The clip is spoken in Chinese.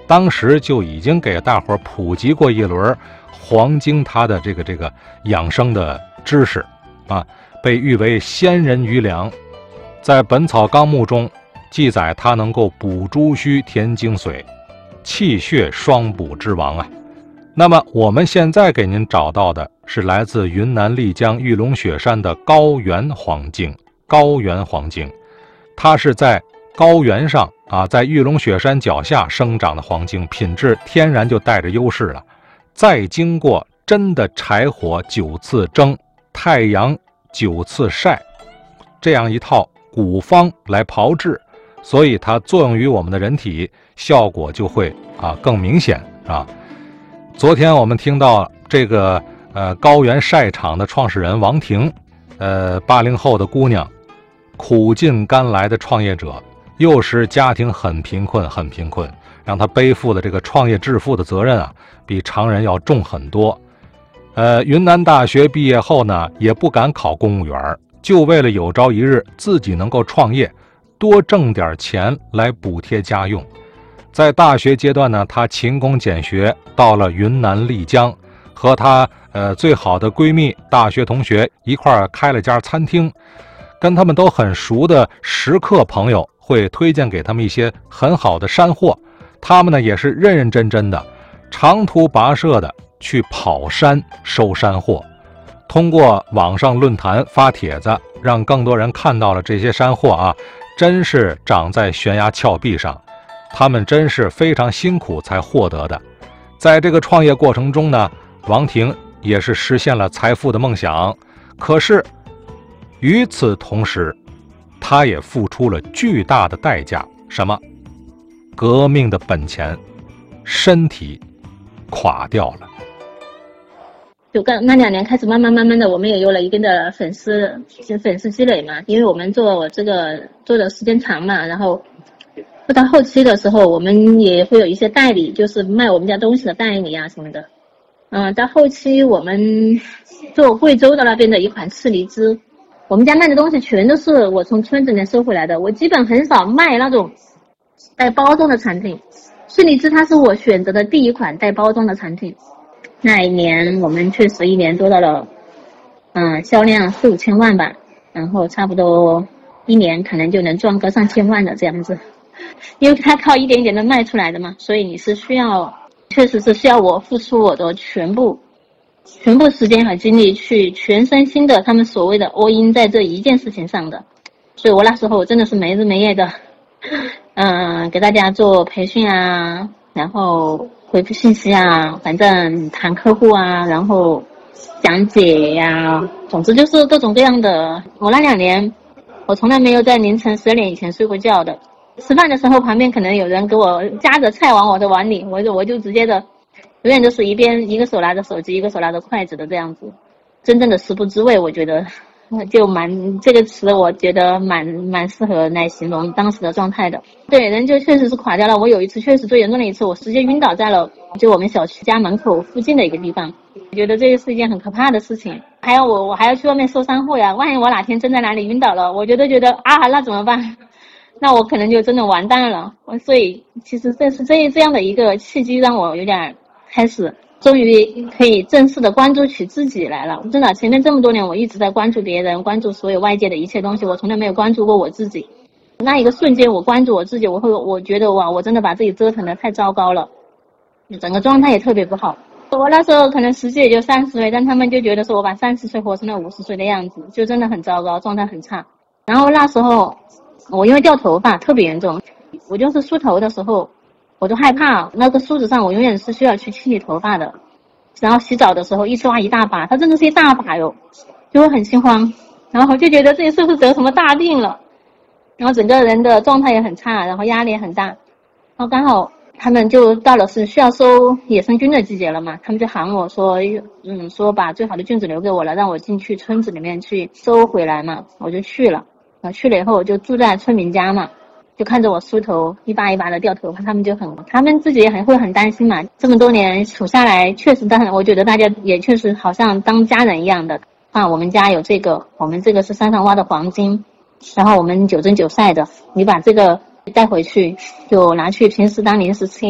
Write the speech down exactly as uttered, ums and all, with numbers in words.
当时就已经给大伙普及过一轮黄精它的这个这个养生的知识啊，被誉为先人余粮。在《本草纲目》中记载，它能够补诸虚、填精髓，气血双补之王啊。那么我们现在给您找到的是来自云南丽江玉龙雪山的高原黄精。高原黄精，它是在高原上啊，在玉龙雪山脚下生长的黄精，品质天然就带着优势了。再经过真的柴火九次蒸、太阳九次晒，这样一套古方来炮制，所以它作用于我们的人体，效果就会啊更明显啊。昨天我们听到这个呃高原晒场的创始人王婷，呃八零后的姑娘，苦尽甘来的创业者，幼时家庭很贫困很贫困，让她背负的这个创业致富的责任啊，比常人要重很多。呃，云南大学毕业后呢，也不敢考公务员，就为了有朝一日自己能够创业，多挣点钱来补贴家用。在大学阶段呢，她勤工俭学，到了云南丽江，和她呃最好的闺蜜、大学同学一块儿开了家餐厅。跟他们都很熟的食客朋友会推荐给他们一些很好的山货，他们呢也是认认真真的长途跋涉的去跑山收山货，通过网上论坛发帖子，让更多人看到了这些山货啊，真是长在悬崖峭壁上，他们真是非常辛苦才获得的。在这个创业过程中呢，王婷也是实现了财富的梦想，可是与此同时，他也付出了巨大的代价，什么？革命的本钱，身体垮掉了。 就刚那两年开始，慢慢慢慢的，我们也有了一定的粉丝，粉丝积累嘛。因为我们做这个做的时间长嘛，然后到后期的时候，我们也会有一些代理，就是卖我们家东西的代理啊什么的。嗯，到后期我们做贵州的那边的一款赤梨汁。我们家卖的东西全都是我从村子里面收回来的，我基本很少卖那种带包装的产品。赤梨汁它是我选择的第一款带包装的产品。那一年我们确实一年做到了，嗯，销量四五千万吧，然后差不多一年可能就能赚个上千万的这样子。因为它靠一点一点的卖出来的嘛，所以你是需要，确实是需要我付出我的全部。全部时间和精力去全身心的他们所谓的 all in 在这一件事情上的，所以我那时候真的是没日没夜的嗯，给大家做培训啊，然后回复信息啊，反正谈客户啊，然后讲解呀、啊，总之就是各种各样的。我那两年我从来没有在凌晨十二点以前睡过觉的，吃饭的时候旁边可能有人给我夹着菜往我的碗里，我就我就直接的永远都是一边一个手拿着手机，一个手拿着筷子的这样子，真正的食不知味，我觉得就蛮这个词，我觉得蛮蛮适合来形容当时的状态的。对，人就确实是垮掉了。我有一次确实最严重的一次，我直接晕倒在了就我们小区家门口附近的一个地方。我觉得这是一件很可怕的事情。还有我我还要去外面收山货呀，万一我哪天真在哪里晕倒了，我觉得觉得啊，那怎么办？那我可能就真的完蛋了。所以其实这是这这样的一个契机，让我有点开始终于可以正式的关注起自己来了。真的前面这么多年我一直在关注别人，关注所有外界的一切东西，我从来没有关注过我自己。那一个瞬间我关注我自己，我会我觉得哇，我真的把自己折腾得太糟糕了，整个状态也特别不好。我那时候可能实际也就三十岁，但他们就觉得说我把三十岁活成了五十岁的样子，就真的很糟糕，状态很差。然后那时候我因为掉头发特别严重，我就是梳头的时候我就害怕，那个梳子上我永远是需要去清理头发的，然后洗澡的时候一抓一大把，它真的是一大把哟，就会很心慌，然后就觉得自己是不是得什么大病了，然后整个人的状态也很差，然后压力也很大。然后刚好他们就到了是需要收野生菌的季节了嘛，他们就喊我说嗯，说把最好的菌子留给我了，让我进去村子里面去收回来嘛，我就去了。然后去了以后我就住在村民家嘛，就看着我梳头一把一把的掉头发，他们就很他们自己也很会很担心嘛。这么多年处下来，确实当然我觉得大家也确实好像当家人一样的啊。我们家有这个，我们这个是山上挖的黄金，然后我们九蒸九晒的，你把这个带回去就拿去平时当零食吃